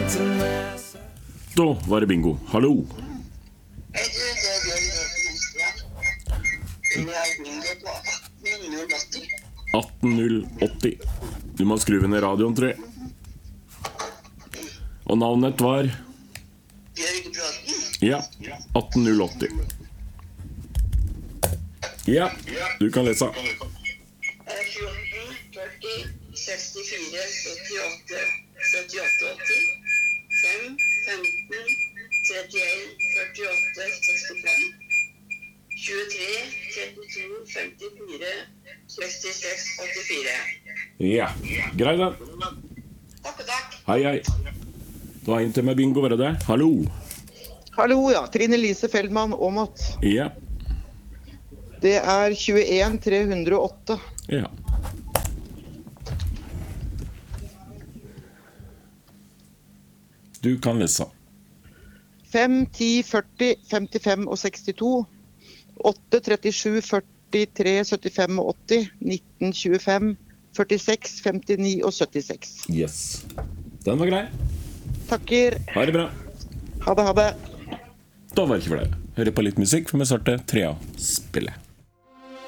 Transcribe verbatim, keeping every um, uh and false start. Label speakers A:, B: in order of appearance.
A: Da var det bingo. Hallo. atten null åtti. Du må skruve ned radioen, tror jeg. Og navnet var? Ja, atten null åtti. Ja, du kan lese.
B: fjorten, førti, sekstifire, syttiåtte, syttiåtte, åtti. fem, femten, trettien, førtiåtte, sekstifem. tjuetre, trettito, femtifire, sekstiseks, åttifire.
A: Ja, greit da.
B: Takk og takk.
A: Hei, hei. Da er en til med bingo, var det det? Hallo.
C: Hallo, ja. Trine Lise Feldman Aamodt.
A: Ja.
C: Det er tjueen tre hundre og åtte.
A: Ja. Du kan lese.
C: fem, ti, førti, femtifem og sekstito. åtte, trettisju, førtitre, syttifem og åtti. nitten, tjuefem, førtiseks, femtini og syttiseks.
A: Yes. Den var grei.
C: Takker.
A: Ha det bra.
C: Ha det, ha det.
A: Da var det ikke flere. Hør på litt musikk, for vi starter trea spillet.